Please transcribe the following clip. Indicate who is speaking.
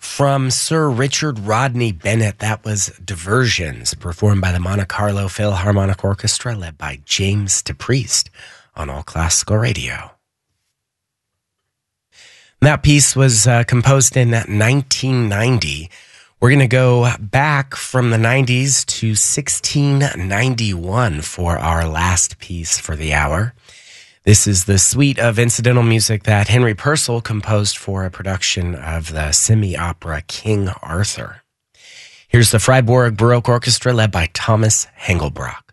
Speaker 1: From Sir Richard Rodney Bennett, that was Diversions, performed by the Monte Carlo Philharmonic Orchestra, led by James DePriest on All Classical Radio. That piece was composed in 1990. We're going to go back from the 90s to 1691 for our last piece for the hour. This is the suite of incidental music that Henry Purcell composed for a production of the semi-opera King Arthur. Here's the Freiburg Baroque Orchestra led by Thomas Hengelbrock.